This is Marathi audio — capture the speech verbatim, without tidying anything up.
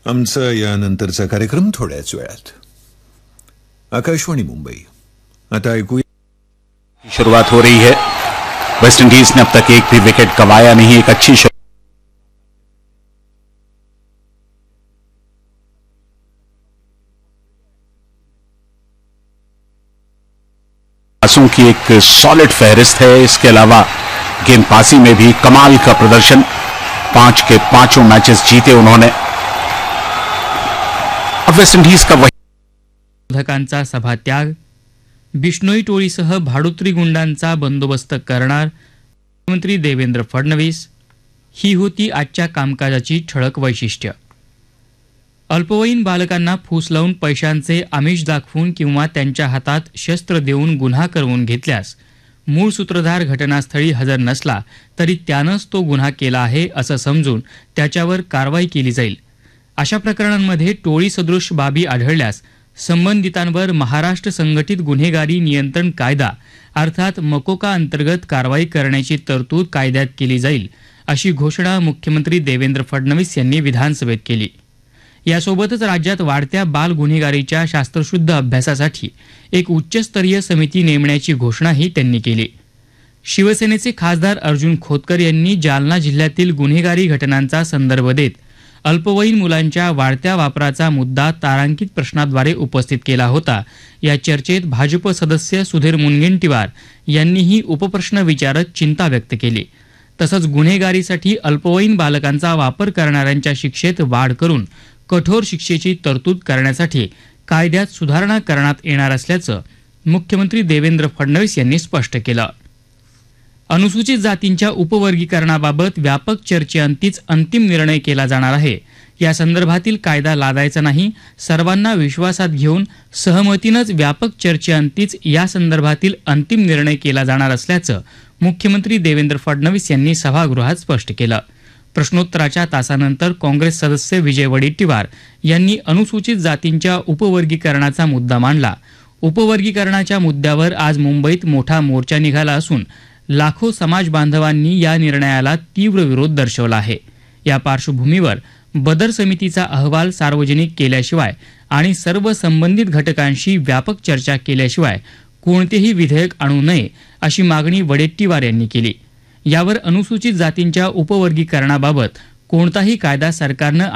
आमचा यानंतरचा कार्यक्रम थोड्याच वेळात. आकाशवाणी मुंबई. आता ऐकूया. शुरुआत हो रही है. वेस्ट इंडीज ने अब तक एक भी विकेट गंवाया नहीं. एक अच्छी पासों की एक सॉलिड फहरिस्त है. इसके अलावा गेंदबाजी में भी कमाल का प्रदर्शन. पांच के पांचों मैचेस जीते उन्होंने. अब वेस्ट इंडीज का वही विरोधकांचा सभात्याग. बिश्नोई टोळीसह भाडुत्री गुंडांचा बंदोबस्त करणार मुख्यमंत्री देवेंद्र फडणवीस. ही होती आजच्या कामकाजाची ठळक वैशिष्ट्य. अल्पवयीन बालकांना फूस लावून पैशांचे आमिष दाखवून किंवा त्यांच्या हातात शस्त्र देऊन गुन्हा करवून घेतल्यास मूळ सूत्रधार घटनास्थळी हजर नसला तरी त्यानंच तो गुन्हा केला आहे असं समजून त्याच्यावर कारवाई केली जाईल. अशा प्रकरणांमध्ये टोळी सदृश बाबी आढळल्यास संबंधितांवर महाराष्ट्र संघटित गुन्हेगारी नियंत्रण कायदा अर्थात मकोका अंतर्गत कारवाई करण्याची तरतूद कायद्यात केली जाईल अशी घोषणा मुख्यमंत्री देवेंद्र फडणवीस यांनी विधानसभेत केली. यासोबतच राज्यात वाढत्या बाल गुन्हेगारीच्या शास्त्रशुद्ध अभ्यासासाठी एक उच्चस्तरीय समिती नेमण्याची घोषणाही त्यांनी केली. शिवसेनेचे खासदार अर्जुन खोतकर यांनी जालना जिल्ह्यातील गुन्हेगारी घटनांचा संदर्भ देत अल्पवयीन मुलांच्या वाढत्या वापराचा मुद्दा तारांकित प्रश्नाद्वारे उपस्थित केला होता. या चर्चेत भाजप सदस्य सुधीर मुनगंटीवार यांनीही उपप्रश्न विचारत चिंता व्यक्त केली. तसंच गुन्हेगारीसाठी अल्पवयीन बालकांचा वापर करणाऱ्यांच्या शिक्षेत वाढ करून कठोर शिक्षेची तरतूद करण्यासाठी कायद्यात सुधारणा करण्यात येणार असल्याचं मुख्यमंत्री देवेंद्र फडणवीस यांनी स्पष्ट केलं. अनुसूचित जातींच्या उपवर्गीकरणाबाबत व्यापक चर्चेअंतीच अंतिम निर्णय केला जाणार आहे. या संदर्भातील कायदा लादायचा नाही. सर्वांना विश्वासात घेऊन सहमतीनंच व्यापक चर्चेअंतीच या संदर्भातील अंतिम निर्णय केला जाणार असल्याचं मुख्यमंत्री देवेंद्र फडणवीस यांनी सभागृहात स्पष्ट केलं. प्रश्नोत्तराच्या तासानंतर काँग्रेस सदस्य विजय वडेट्टीवार यांनी अनुसूचित जातींच्या उपवर्गीकरणाचा मुद्दा मांडला. उपवर्गीकरणाच्या मुद्द्यावर आज मुंबईत मोठा मोर्चा निघाला असून लाखो समाज बांधवांनी या निर्णयाला तीव्र विरोध दर्शवला आहे. या पार्श्वभूमीवर बदर समितीचा अहवाल सार्वजनिक केल्याशिवाय आणि सर्व संबंधित घटकांशी व्यापक चर्चा केल्याशिवाय कोणतेही विधेयक आणू नये अशी मागणी वडेट्टीवार यांनी केली. यावर अनुसूचित जातींच्या उपवर्गीकरणाबाबत कोणताही कायदा सरकारनं